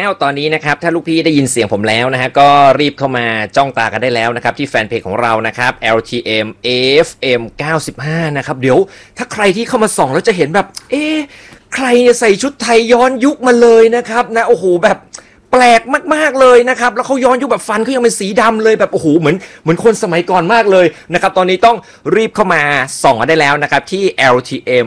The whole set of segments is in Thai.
แล้วตอนนี้นะครับถ้าลูกพี่ได้ยินเสียงผมแล้วนะฮะก็รีบเข้ามาจ้องตากันได้แล้วนะครับที่แฟนเพจของเรานะครับ LTM FM 95นะครับเดี๋ยวถ้าใครที่เข้ามาส่องแล้วจะเห็นแบบใครเนี่ยใส่ชุดไทยย้อนยุคมาเลยนะครับนะโอ้โหแบบแปลกมากๆเลยนะครับแล้วเขาย้อนยุคแบบฟันเขายังเป็นสีดำเลยแบบโอ้โหเหมือนคนสมัยก่อนมากเลยนะครับตอนนี้ต้องรีบเข้ามาส่องกันได้แล้วนะครับที่ LTM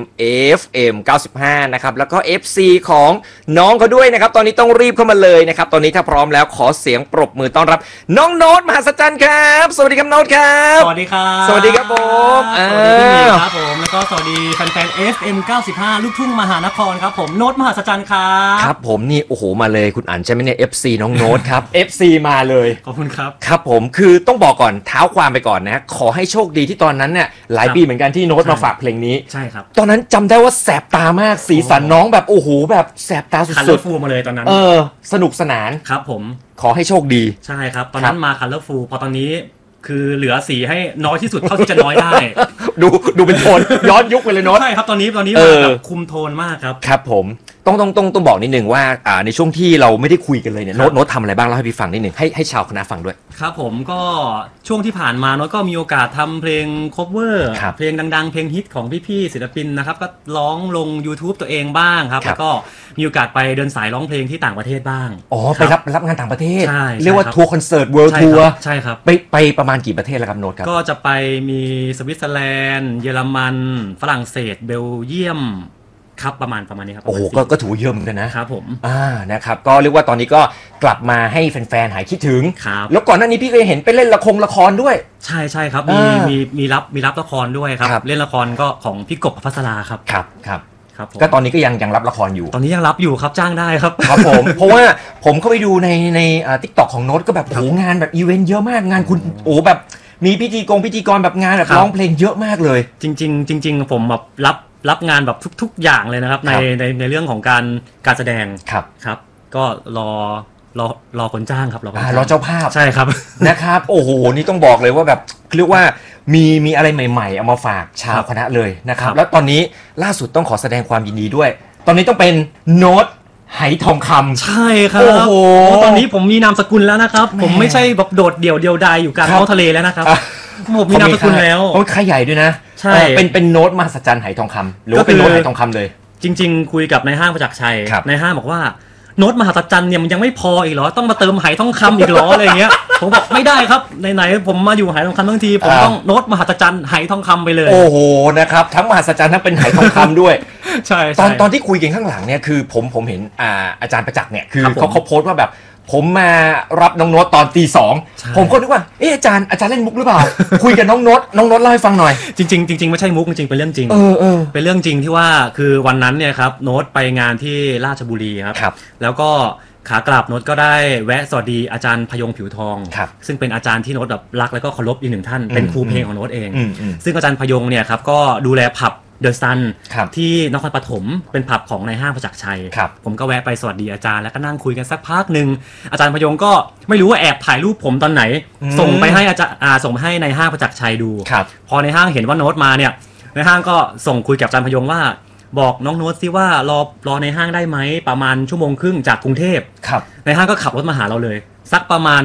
FM 95นะครับแล้วก็ FC ของน้องเขาด้วยนะครับตอนนี้ต้องรีบเข้ามาเลยนะครับตอนนี้ถ้าพร้อมแล้วขอเสียงปรบมือต้อนรับน้องโน้ตมหัศจรรย์ครับสวัสดีครับโน้ตครับสวัสดีครับสวัสดีครับผมสวัสดีพี่หมีครับผมแล้วก็สวัสดีแฟนๆ FM 95ลูกทุ่งมหานครครับผมโน้ตมหัศจรรย์ครับครับผมนี่โอ้โหมาเลยคุณอั๋นใช่ไหมเนี่ยFC น้องโน้ตครับ FC มาเลยขอบคุณครับครับผมคือต้องบอกก่อนเท้าความไปก่อนนะขอให้โชคดีที่ตอนนั้นเนี่ยหลายปีเหมือนกันที่โน้ตมาฝากเพลงนี้ใช่ครับตอนนั้นจำได้ว่าแสบตามากสีสันน้องแบบโอ้โหแบบแสบตาสุดๆคัลเลอร์ฟูลมาเลยตอนนั้นสนุกสนานครับผมขอให้โชคดีใช่ครับตอนนั้นมาคัลเลอร์ฟูลพอตอนนี้คือเหลือสีให้น้อยที่สุดเท่าที่จะน้อยได้ดูเป็นโทนย้อนยุคไปเลยโน้ตใช่ครับตอนนี้มาแบบคุมโทนมากครับครับผมต้องบอกนิดนึงว่าในช่วงที่เราไม่ได้คุยกันเลยเนี่ยโน้ตทำอะไรบ้างเล่าให้พี่ฟังนิดนึงให้ชาวคณะฟังด้วยครับผมก็ช่วงที่ผ่านมาโน้ตก็มีโอกาสทำเพลง cover เพลงดังๆเพลงฮิตของพี่ๆศิลปินนะครับก็ร้องลง YouTube ตัวเองบ้างครับแล้วก็มีโอกาสไปเดินสายร้องเพลงที่ต่างประเทศบ้างอ๋อไปรับงานต่างประเทศเรียกว่าทัวร์คอนเสิร์ตเวิลด์ทัวร์ใช่ครับไปประมาณกี่ประเทศแล้วครับโน้ตครับก็จะไปมีสวิตเซอร์แลนด์เยอรมันฝรั่งเศสเบลเยียมครับประมาณนี้ครับโอ้โหก็ถือเยอะเหมือนกันนะครับผมนะครับก็เรียกว่าตอนนี้ก็กลับมาให้แฟนๆหายคิดถึงครับแล้วก่อนหน้านี้พี่เคยเห็นไปเล่นละครด้วยใช่ครับมีรับละครด้วยครับเล่นละครก็ของพี่กบภัสราครับครับก็ตอนนี้ก็ยังรับละครอยู่ตอนนี้ยังรับอยู่ครับจ้างได้ครับครับผม เพราะว่าผมเข้าไปดูในTikTok ของโน้ตก็แบบโหงานแบบอีเวนต์เยอะมากงานคุณโอ้แบบมีพิธีกรแบบงานแบบร้องเพลงเยอะมากเลยจริงผมแบบรับงานแบบทุกอย่างเลยนะครับในเรื่องของการแสดงครับก็รอคนจ้างครับรอเจ้าภาพใช่ครับนะครับโอ้โหนี่ต้องบอกเลยว่าแบบเรียกว่ามีอะไรใหม่ๆเอามาฝากชาวคณะเลยนะครับแล้วตอนนี้ล่าสุดต้องขอแสดงความยินดีด้วยตอนนี้ต้องเป็นโน้ตไหทองคำใช่ครับโอ้โหตอนนี้ผมมีนามสกุลแล้วนะครับผมไม่ใช่แบบโดดเดี่ยวดายอยู่กลางท้องทะเลแล้วนะครับผมมีนามสกุลแล้วโอ้ค่ายใหญ่ด้วยนะใช่เป็นโน้ตมหัศจรรย์ไหทองคำหรือว่าเป็นโน้ตไหทองคำเลยจริงๆคุยกับนายห้างประจักษ์ชัยนายห้างบอกว่าโน้ตมหัศจรรย์เนี่ยมันยังไม่พออีกเหรอต้องมาเติมไหทองคำอีกเหรออะไรเงี้ยผมบอกไม่ได้ครับไหนๆผมมาอยู่ไหทองคำทั้งทีผมต้องโน้ตมหัศจรรย์ไหทองคำไปเลยโอ้โหนะครับทั้งมหัศจรรย์ทั้งเป็นไหทองคำด้วยใช่ตอนที่คุยกันข้างหลังเนี่ยคือผมเห็นอาจารย์ประจักษ์เนี่ยคือเขาโพสต์ว่าแบบผมมารับน้องโน้ตตอนตี 2ผมก็นึกว่าอาจารย์เล่นมุกหรือเปล่า คุยกับน้องโน้ตเล่าให้ฟังหน่อยจริงไม่ใช่มุกจริงเป็นเรื่องจริงเป็นเรื่องจริงที่ว่าคือวันนั้นเนี่ยครับโน้ตไปงานที่ราชบุรีครับแล้วก็ขากลับโน้ตก็ได้แวะสวัสดีอาจารย์พยงผิวทองซึ่งเป็นอาจารย์ที่โน้ตแบบรักแล้วก็เคารพอีกหนึ่งท่านเป็นครูเพลงของโน้ตเองซึ่งอาจารย์พยงเนี่ยครับก็ดูแลผับเดอะซันที่นครปฐมเป็นผับของนายห้างประจักษ์ชัยผมก็แวะไปสวัสดีอาจารย์แล้วก็นั่งคุยกันสักพักหนึ่งอาจารย์พยงก็ไม่รู้ว่าแอบถ่ายรูปผมตอนไหนส่งไปให้อาจารย์ส่งไปให้นายห้างประจักษ์ชัยดูพอในห้างเห็นว่าโน้ตมาเนี่ยในห้างก็ส่งคุยกับอาจารย์พยงว่าบอกน้องโน้ตซิว่ารอในห้างได้ไหมประมาณชั่วโมงครึ่งจากกรุงเทพในห้างก็ขับรถมาหาเราเลยสักประมาณ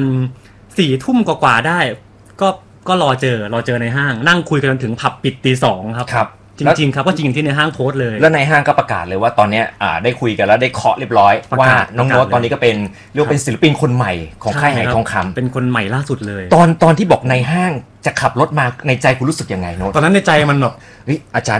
4 ทุ่มกว่าได้ก็รอเจอในห้างนั่งคุยกันจนถึงผับปิดตี 2ครับจริงๆครับก็จริงที่ในห้างโพสต์เลยแล้วในห้างก็ประกาศเลยว่าตอนนี้ได้คุยกันแล้วได้เคาะเรียบร้อยว่าน้องโน้ตตอนนี้ก็เป็นเรียกเป็นศิลปินคนใหม่ของค่ายไหทองคำเป็นคนใหม่ล่าสุดเลยตอนที่บอกในห้างจะขับรถมาในใจคุณรู้สึกยังไงโน้ตตอนนั้นในใจมันแบบอาจารย์